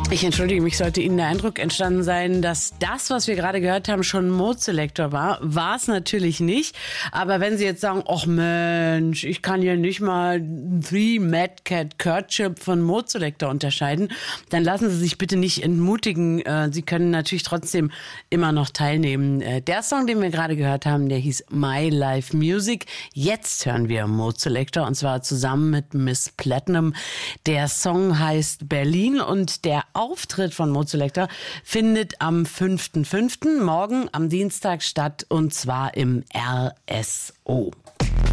Ich entschuldige mich, sollte Ihnen der Eindruck entstanden sein, dass das, was wir gerade gehört haben, schon Mode Selector war. War es natürlich nicht. Aber wenn Sie jetzt sagen, ach Mensch, ich kann ja nicht mal Three Mad Cat Courtship von Mode Selector unterscheiden, dann lassen Sie sich bitte nicht entmutigen. Sie können natürlich trotzdem immer noch teilnehmen. Der Song, den wir gerade gehört haben, der hieß My Life Music. Jetzt hören wir Mode Selector und zwar zusammen mit Miss Platinum. Der Song heißt Berlin und der Auftritt von Mode Selector findet am 5.5. morgen am Dienstag statt und zwar im RSO.